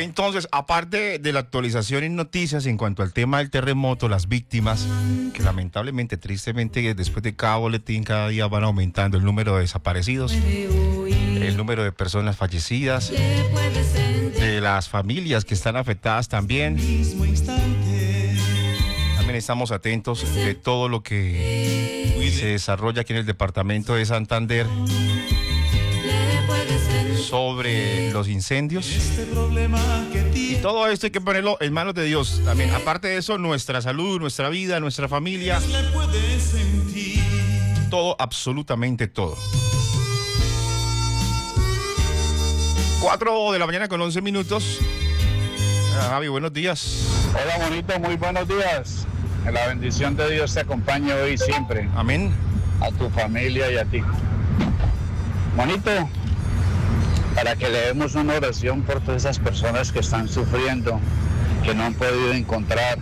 Entonces, aparte de la actualización en noticias en cuanto al tema del terremoto, las víctimas, que lamentablemente, tristemente, después de cada boletín, cada día van aumentando el número de desaparecidos, el número de personas fallecidas, de las familias que están afectadas también. También estamos atentos de todo lo que se desarrolla aquí en el departamento de Santander sobre los incendios. Y todo esto hay que ponerlo en manos de Dios también. Aparte de eso, nuestra salud, nuestra vida, nuestra familia, todo, absolutamente todo. 4 de la mañana con 11 minutos. Javi, buenos días. Hola, bonito, muy buenos días. Que la bendición de Dios te acompañe hoy y siempre. Amén. A tu familia y a ti. Bonito, para que le demos una oración por todas esas personas que están sufriendo, que no han podido encontrar,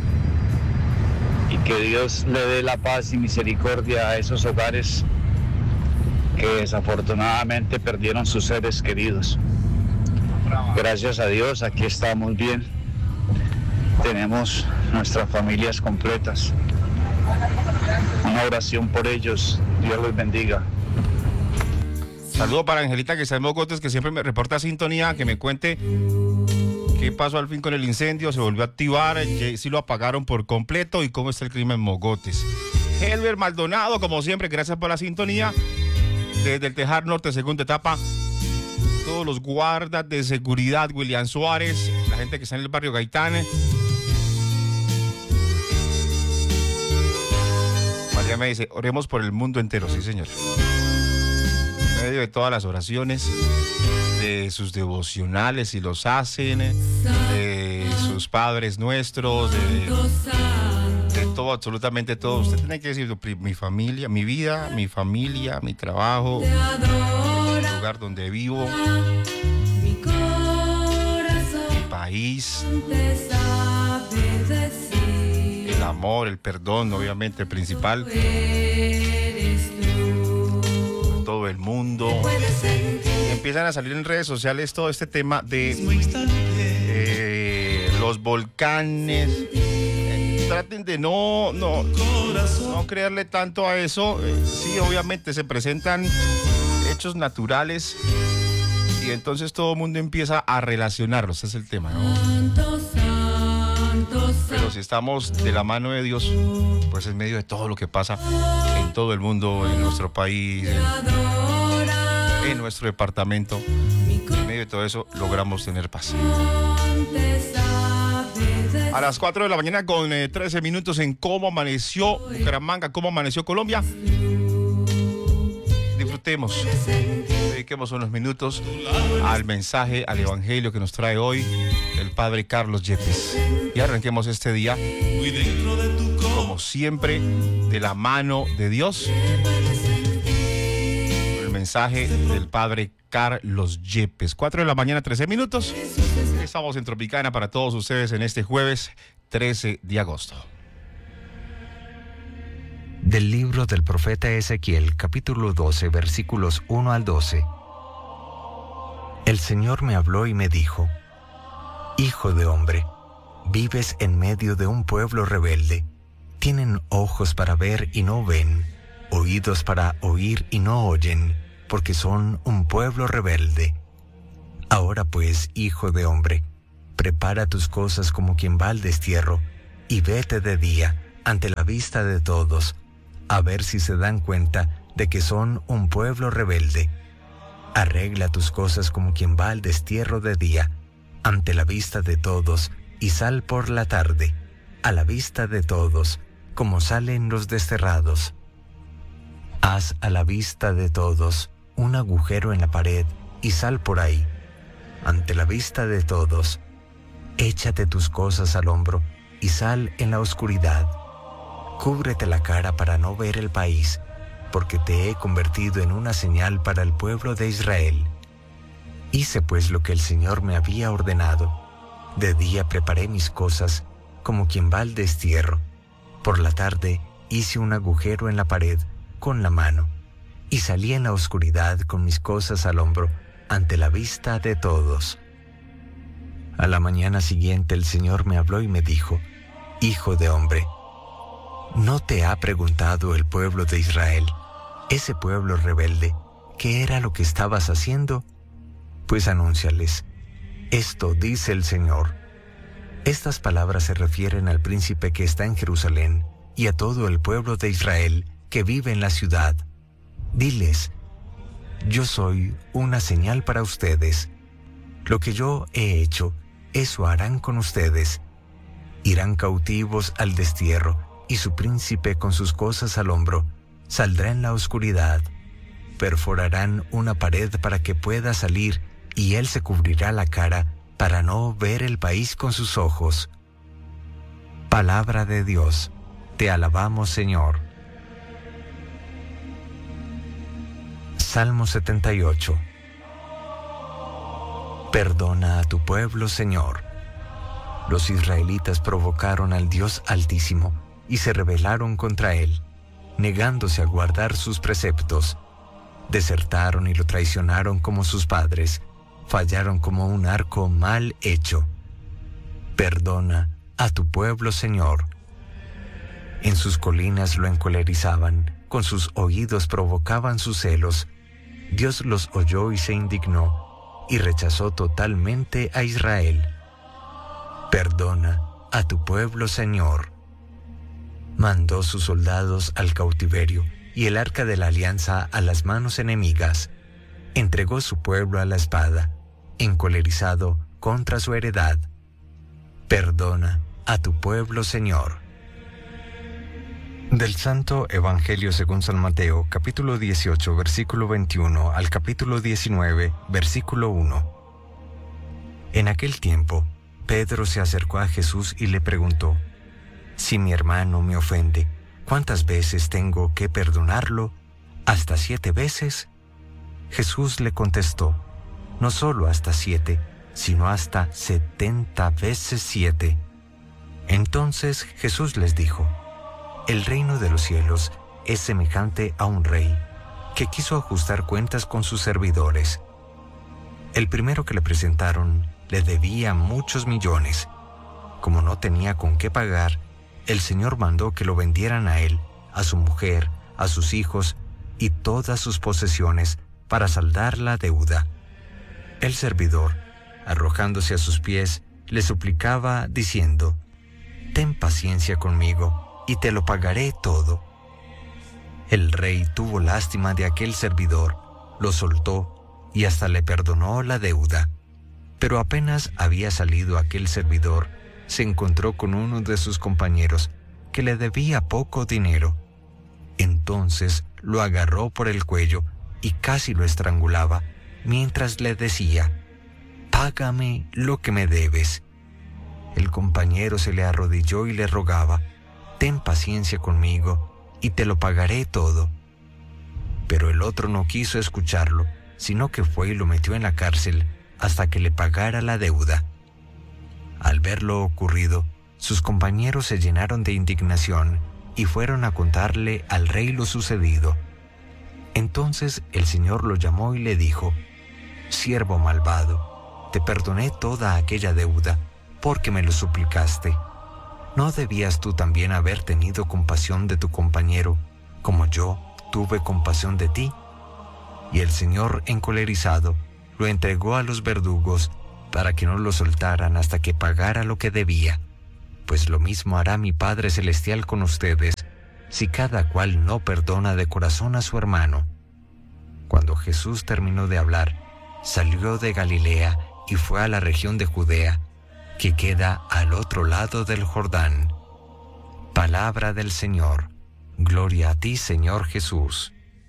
y que Dios le dé la paz y misericordia a esos hogares que desafortunadamente perdieron sus seres queridos. Gracias a Dios, aquí estamos bien. Tenemos nuestras familias completas. Una oración por ellos. Dios los bendiga. Saludo para Angelita, que está en Mogotes, que siempre me reporta sintonía, que me cuente qué pasó al fin con el incendio, se volvió a activar, si lo apagaron por completo y cómo está el clima en Mogotes. Helber Maldonado, como siempre, gracias por la sintonía. Desde el Tejar Norte, segunda etapa, todos los guardas de seguridad, William Suárez, la gente que está en el barrio Gaitán. María me dice, oremos por el mundo entero, sí señor. En medio de todas las oraciones, de sus devocionales, si los hacen, de sus padres nuestros, de todo, absolutamente todo. Usted tiene que decir, mi familia, mi vida, mi familia, mi trabajo, el lugar donde vivo, mi país, el amor, el perdón, obviamente, el principal. Todo el mundo. Empiezan a salir en redes sociales todo este tema de los volcanes. Traten de no creerle tanto a eso. Sí, obviamente se presentan hechos naturales y entonces todo el mundo empieza a relacionarlos. Ese es el tema, ¿no? Pero si estamos de la mano de Dios, pues en medio de todo lo que pasa en todo el mundo, en nuestro país, en nuestro departamento, en medio de todo eso logramos tener paz. A las 4 de la mañana con 13 minutos en cómo amaneció Bucaramanga, cómo amaneció Colombia. Disfrutemos, dediquemos unos minutos al mensaje, al evangelio que nos trae hoy el Padre Carlos Yepes. Y arranquemos este día, como siempre, de la mano de Dios. El mensaje del Padre Carlos Yepes. 4 de la mañana, 13 minutos. Estamos en Tropicana para todos ustedes en este jueves 13 de agosto. Del libro del profeta Ezequiel, capítulo 12, versículos 1 al 12. El Señor me habló y me dijo: Hijo de hombre, vives en medio de un pueblo rebelde. Tienen ojos para ver y no ven, oídos para oír y no oyen, porque son un pueblo rebelde. Ahora pues, hijo de hombre, prepara tus cosas como quien va al destierro, y vete de día ante la vista de todos, a ver si se dan cuenta de que son un pueblo rebelde. Arregla tus cosas como quien va al destierro de día, ante la vista de todos, y sal por la tarde, a la vista de todos, como salen los desterrados. Haz a la vista de todos un agujero en la pared, y sal por ahí, ante la vista de todos. Échate tus cosas al hombro, y sal en la oscuridad. Cúbrete la cara para no ver el país, porque te he convertido en una señal para el pueblo de Israel. Hice pues lo que el Señor me había ordenado. De día preparé mis cosas, como quien va al destierro. Por la tarde hice un agujero en la pared con la mano, y salí en la oscuridad con mis cosas al hombro, ante la vista de todos. A la mañana siguiente el Señor me habló y me dijo: Hijo de hombre, ¿no te ha preguntado el pueblo de Israel, ese pueblo rebelde, qué era lo que estabas haciendo? Pues anúnciales: esto dice el Señor. Estas palabras se refieren al príncipe que está en Jerusalén y a todo el pueblo de Israel que vive en la ciudad. Diles: yo soy una señal para ustedes. Lo que yo he hecho, eso harán con ustedes. Irán cautivos al destierro, y su príncipe con sus cosas al hombro saldrá en la oscuridad. Perforarán una pared para que pueda salir, y él se cubrirá la cara para no ver el país con sus ojos. Palabra de Dios. Te alabamos, Señor. Salmo 78. Perdona a tu pueblo, Señor. Los israelitas provocaron al Dios Altísimo y se rebelaron contra él, negándose a guardar sus preceptos. Desertaron y lo traicionaron como sus padres, fallaron como un arco mal hecho. Perdona a tu pueblo, Señor. En sus colinas lo encolerizaban, con sus oídos provocaban sus celos. Dios los oyó y se indignó, y rechazó totalmente a Israel. Perdona a tu pueblo, Señor. Mandó sus soldados al cautiverio y el arca de la alianza a las manos enemigas. Entregó su pueblo a la espada, encolerizado contra su heredad. Perdona a tu pueblo, Señor. Del Santo Evangelio según San Mateo, capítulo 18, versículo 21 al capítulo 19, versículo 1. En aquel tiempo, Pedro se acercó a Jesús y le preguntó: si mi hermano me ofende, ¿cuántas veces tengo que perdonarlo? ¿Hasta 7 veces? Jesús le contestó: no solo hasta 7, sino hasta 70 veces 7. Entonces Jesús les dijo: el reino de los cielos es semejante a un rey que quiso ajustar cuentas con sus servidores. El primero que le presentaron le debía muchos millones. Como no tenía con qué pagar, el Señor mandó que lo vendieran a él, a su mujer, a sus hijos y todas sus posesiones para saldar la deuda. El servidor, arrojándose a sus pies, le suplicaba diciendo: ten paciencia conmigo y te lo pagaré todo. El rey tuvo lástima de aquel servidor, lo soltó y hasta le perdonó la deuda. Pero apenas había salido aquel servidor, se encontró con uno de sus compañeros que le debía poco dinero. Entonces lo agarró por el cuello y casi lo estrangulaba, mientras le decía: págame lo que me debes. El compañero se le arrodilló y le rogaba: ten paciencia conmigo y te lo pagaré todo. Pero el otro no quiso escucharlo, sino que fue y lo metió en la cárcel hasta que le pagara la deuda. Al ver lo ocurrido, sus compañeros se llenaron de indignación y fueron a contarle al rey lo sucedido. Entonces el Señor lo llamó y le dijo: siervo malvado, te perdoné toda aquella deuda porque me lo suplicaste. ¿No debías tú también haber tenido compasión de tu compañero, como yo tuve compasión de ti? Y el Señor, encolerizado, lo entregó a los verdugos para que no lo soltaran hasta que pagara lo que debía. Pues lo mismo hará mi Padre Celestial con ustedes, si cada cual no perdona de corazón a su hermano. Cuando Jesús terminó de hablar, salió de Galilea y fue a la región de Judea, que queda al otro lado del Jordán. Palabra del Señor. Gloria a ti, Señor Jesús.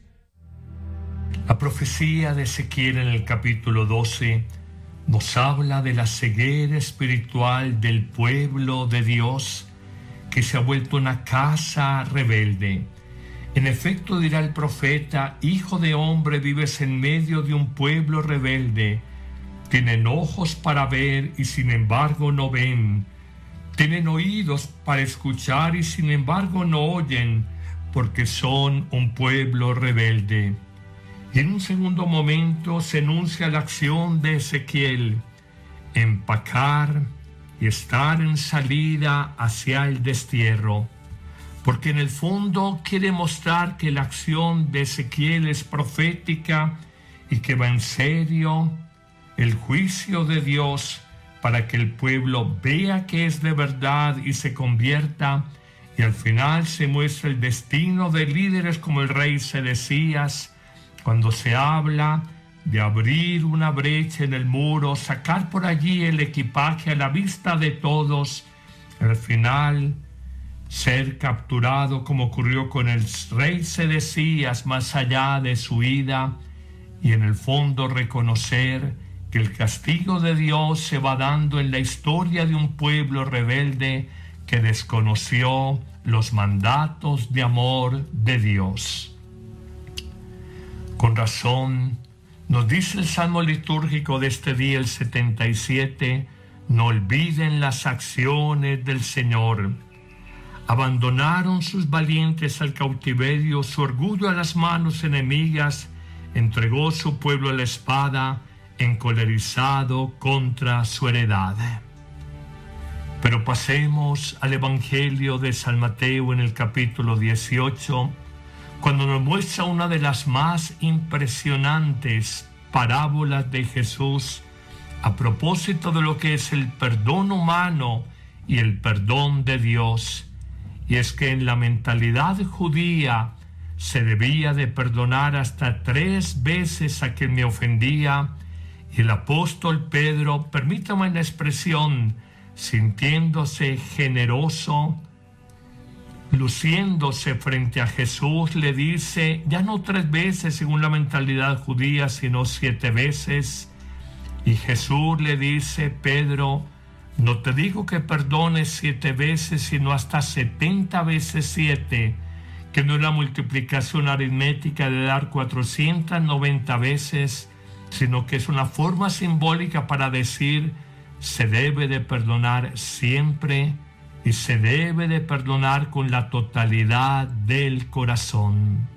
La profecía de Ezequiel en el capítulo 12 nos habla de la ceguera espiritual del pueblo de Dios, que se ha vuelto una casa rebelde. En efecto, dirá el profeta: hijo de hombre, vives en medio de un pueblo rebelde. Tienen ojos para ver y sin embargo no ven. Tienen oídos para escuchar y sin embargo no oyen, porque son un pueblo rebelde. Y en un segundo momento se enuncia la acción de Ezequiel. empacar y estar en salida hacia el destierro, porque en el fondo quiere mostrar que la acción de Ezequiel es profética y que va en serio el juicio de Dios para que el pueblo vea que es de verdad y se convierta, y al final se muestra el destino de líderes como el rey Sedecías, cuando se habla de abrir una brecha en el muro, sacar por allí el equipaje a la vista de todos, al final ser capturado como ocurrió con el rey Sedecías más allá de su ida, y en el fondo reconocer que el castigo de Dios se va dando en la historia de un pueblo rebelde que desconoció los mandatos de amor de Dios. Con razón, nos dice el Salmo litúrgico de este día, el 77, no olviden las acciones del Señor. Abandonaron sus valientes al cautiverio, su orgullo a las manos enemigas, entregó su pueblo a la espada, encolerizado contra su heredad. Pero pasemos al Evangelio de San Mateo en el capítulo 18, cuando nos muestra una de las más impresionantes parábolas de Jesús a propósito de lo que es el perdón humano y el perdón de Dios. Y es que en la mentalidad judía se debía de perdonar hasta 3 veces a quien me ofendía, y el apóstol Pedro, permítame la expresión, sintiéndose generoso, luciéndose frente a Jesús, le dice, ya no 3 veces según la mentalidad judía, sino 7 veces. Y Jesús le dice, Pedro, no te digo que perdones 7 veces, sino hasta 70 veces 7, que no es la multiplicación aritmética de dar 490 veces, sino que es una forma simbólica para decir, se debe de perdonar siempre y se debe de perdonar con la totalidad del corazón.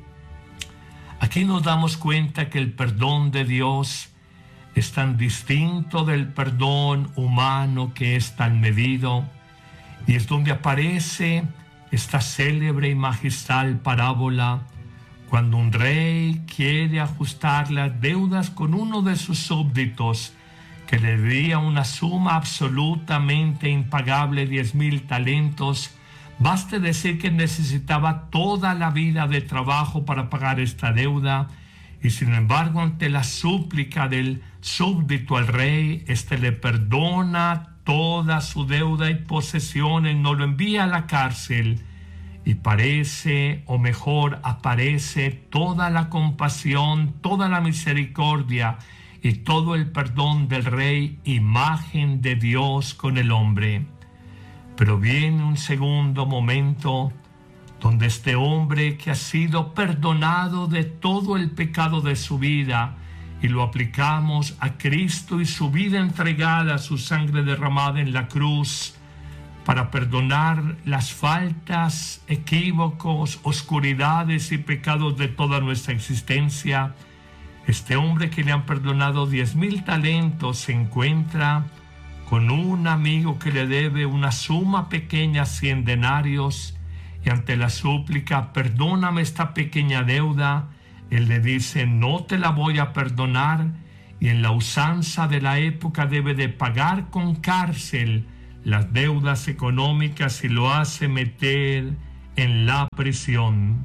Aquí nos damos cuenta que el perdón de Dios es tan distinto del perdón humano que es tan medido, y es donde aparece esta célebre y magistral parábola cuando un rey quiere ajustar las deudas con uno de sus súbditos que le debía una suma absolutamente impagable, 10,000 talentos. Baste decir que necesitaba toda la vida de trabajo para pagar esta deuda, y sin embargo, ante la súplica del súbdito al rey, éste le perdona toda su deuda y posesiones, no lo envía a la cárcel, y parece, o mejor, aparece toda la compasión, toda la misericordia y todo el perdón del rey, imagen de Dios con el hombre. Pero viene un segundo momento donde este hombre que ha sido perdonado de todo el pecado de su vida, y lo aplicamos a Cristo y su vida entregada, su sangre derramada en la cruz, para perdonar las faltas, equívocos, oscuridades y pecados de toda nuestra existencia. Este hombre que le han perdonado 10,000 talentos se encuentra con un amigo que le debe una suma pequeña, 100 denarios, y ante la súplica, perdóname esta pequeña deuda, él le dice, no te la voy a perdonar, y en la usanza de la época debe de pagar con cárcel las deudas económicas y lo hace meter en la prisión.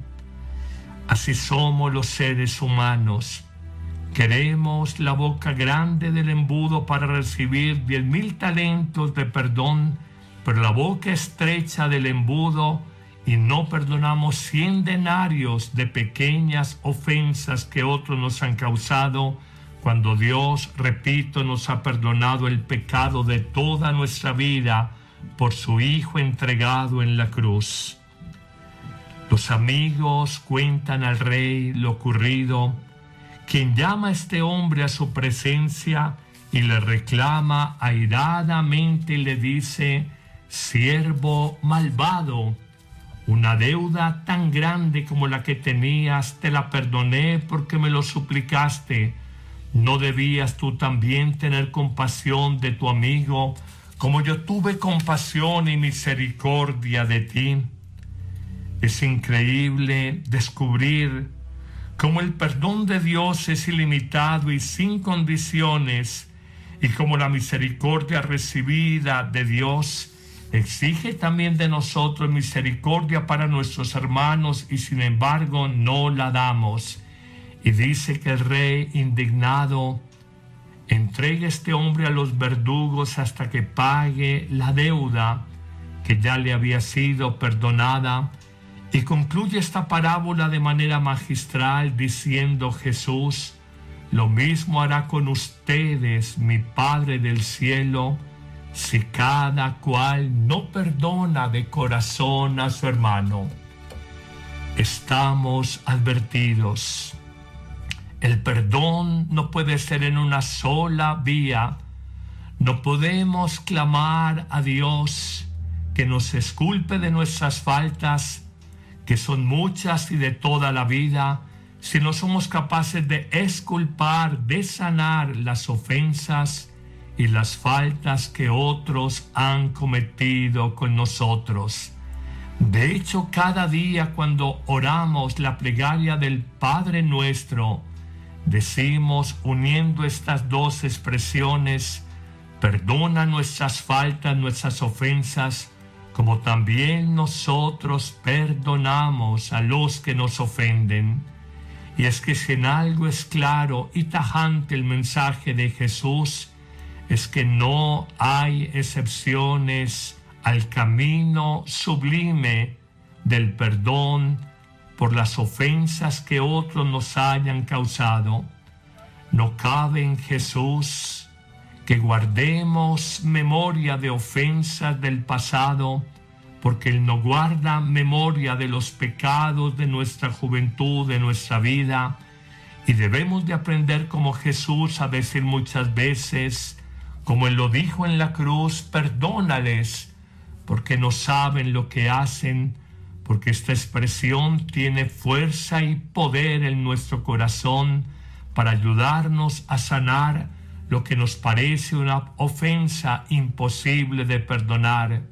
Así somos los seres humanos. Queremos la boca grande del embudo para recibir 10,000 talentos de perdón, pero la boca estrecha del embudo, y no perdonamos 100 denarios de pequeñas ofensas que otros nos han causado, cuando Dios, repito, nos ha perdonado el pecado de toda nuestra vida por su Hijo entregado en la cruz. Los amigos cuentan al rey lo ocurrido, quien llama a este hombre a su presencia y le reclama airadamente y le dice, siervo malvado, una deuda tan grande como la que tenías te la perdoné porque me lo suplicaste. ¿No debías tú también tener compasión de tu amigo, como yo tuve compasión y misericordia de ti? Es increíble descubrir cómo el perdón de Dios es ilimitado y sin condiciones, y cómo la misericordia recibida de Dios exige también de nosotros misericordia para nuestros hermanos, y sin embargo no la damos. Y dice que el rey, indignado, entrega a este hombre a los verdugos hasta que pague la deuda que ya le había sido perdonada. Y concluye esta parábola de manera magistral diciendo Jesús: lo mismo hará con ustedes mi Padre del cielo, si cada cual no perdona de corazón a su hermano. Estamos advertidos. El perdón no puede ser en una sola vía. No podemos clamar a Dios que nos exculpe de nuestras faltas, que son muchas y de toda la vida, si no somos capaces de exculpar, de sanar las ofensas y las faltas que otros han cometido con nosotros. De hecho, cada día cuando oramos la plegaria del Padre Nuestro, decimos, uniendo estas dos expresiones: perdona nuestras faltas, nuestras ofensas, como también nosotros perdonamos a los que nos ofenden. Y es que si en algo es claro y tajante el mensaje de Jesús, es que no hay excepciones al camino sublime del perdón por las ofensas que otros nos hayan causado. No cabe en Jesús que guardemos memoria de ofensas del pasado, porque Él no guarda memoria de los pecados de nuestra juventud, de nuestra vida, y debemos de aprender como Jesús a decir muchas veces, como Él lo dijo en la cruz: perdónales, porque no saben lo que hacen, porque esta expresión tiene fuerza y poder en nuestro corazón para ayudarnos a sanar lo que nos parece una ofensa imposible de perdonar.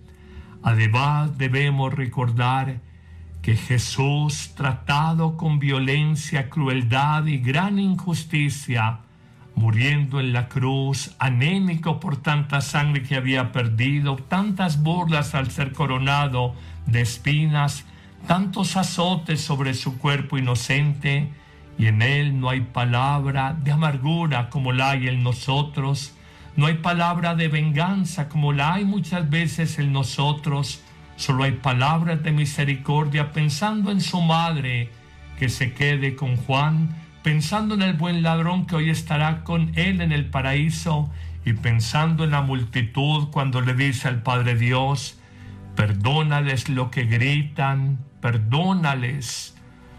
Además, debemos recordar que Jesús, tratado con violencia, crueldad y gran injusticia, muriendo en la cruz, anémico por tanta sangre que había perdido, tantas burlas al ser coronado de espinas, tantos azotes sobre su cuerpo inocente, y en Él no hay palabra de amargura como la hay en nosotros, no hay palabra de venganza como la hay muchas veces en nosotros, solo hay palabras de misericordia, pensando en su madre que se quede con Juan, pensando en el buen ladrón que hoy estará con él en el paraíso, y pensando en la multitud cuando le dice al Padre Dios: perdónales lo que gritan, perdónales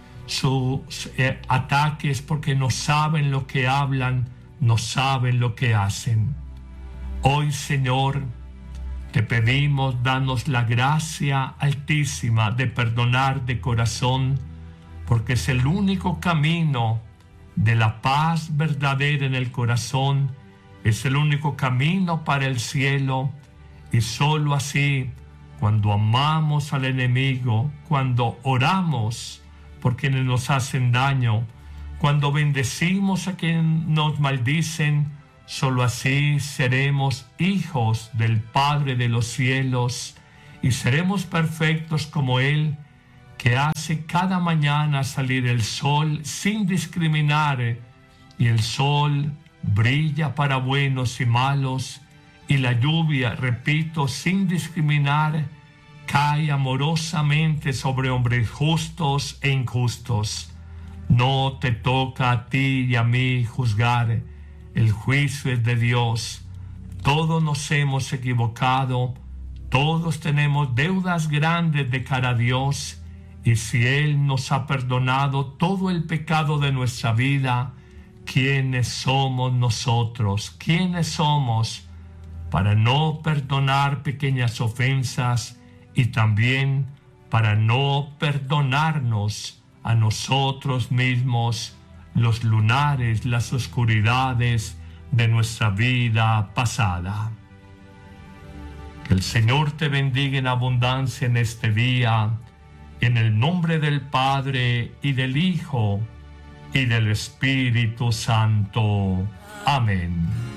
sus ataques, porque no saben lo que hablan, no saben lo que hacen. Hoy, Señor, te pedimos, danos la gracia altísima de perdonar de corazón, porque es el único camino de la paz verdadera en el corazón, es el único camino para el cielo, y solo así, cuando amamos al enemigo, cuando oramos por quienes nos hacen daño, cuando bendecimos a quienes nos maldicen, solo así seremos hijos del Padre de los cielos y seremos perfectos como Él, que hace cada mañana salir el sol sin discriminar, y el sol brilla para buenos y malos, y la lluvia, repito, sin discriminar, cae amorosamente sobre hombres justos e injustos. No te toca a ti y a mí juzgar, el juicio es de Dios. Todos nos hemos equivocado, todos tenemos deudas grandes de cara a Dios, y si Él nos ha perdonado todo el pecado de nuestra vida, ¿quiénes somos nosotros? ¿Quiénes somos para no perdonar pequeñas ofensas y también para no perdonarnos a nosotros mismos los lunares, las oscuridades de nuestra vida pasada. Que el Señor te bendiga en abundancia en este día, en el nombre del Padre, y del Hijo, y del Espíritu Santo. Amén.